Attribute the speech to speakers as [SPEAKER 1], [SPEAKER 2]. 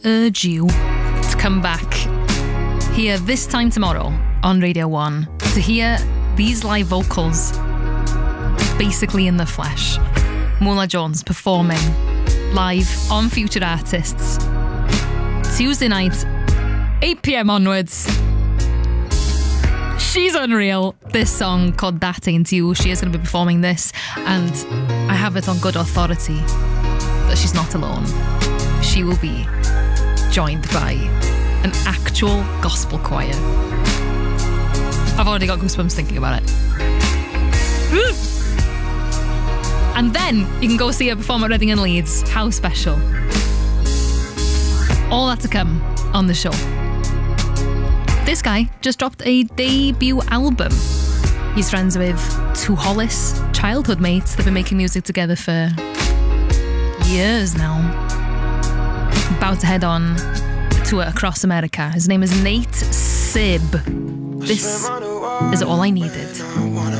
[SPEAKER 1] urge you to come back here this time tomorrow on Radio 1 to hear these live vocals basically in the flesh. Mola Jones performing live on Future Artists Tuesday night, 8 p.m. onwards. She's unreal. This song called That Ain't You. She is going to be performing this, and I have it on good authority that she's not alone. She will be joined by an actual gospel choir. I've already got goosebumps thinking about it. And then you can go see her perform at Reading and Leeds. How special. All that to come on the show. This guy just dropped a debut album. He's friends with two Hollis childhood mates. They've been making music together for years now. About to head on a tour across America. His name is Nate Sibb. This is All I Needed.